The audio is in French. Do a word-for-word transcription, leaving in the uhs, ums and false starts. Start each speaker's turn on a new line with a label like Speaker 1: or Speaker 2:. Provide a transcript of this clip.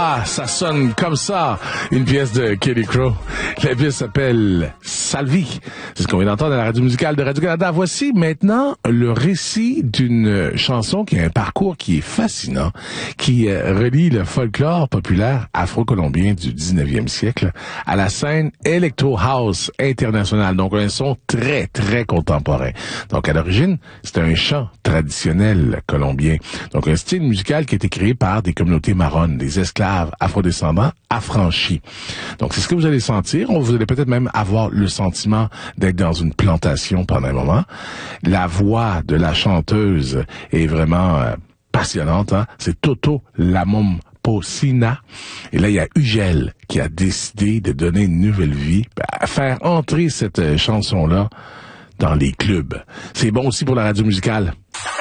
Speaker 1: Ah, ça sonne comme ça, une pièce de Kelly Crow. La pièce s'appelle Salvi. C'est ce qu'on vient d'entendre à la radio musicale de Radio-Canada. Voici maintenant le récit d'une chanson qui a un parcours qui est fascinant, qui euh, relie le folklore populaire afro-colombien du dix-neuvième siècle à la scène Electro House internationale. Donc un son très, très contemporain. Donc à l'origine, c'est un chant traditionnel colombien. Donc un style musical qui a été créé par des communautés marronnes, des esclaves afrodescendants affranchis. Donc c'est ce que vous allez sentir. Vous allez peut-être même avoir le sentiment d'être dans une plantation pendant un moment. La voix de la chanteuse est vraiment euh, passionnante. Hein? C'est Toto Lamom Pocina. Et là, il y a Ugel qui a décidé de donner une nouvelle vie, à faire entrer cette euh, chanson-là dans les clubs. C'est bon aussi pour la radio musicale.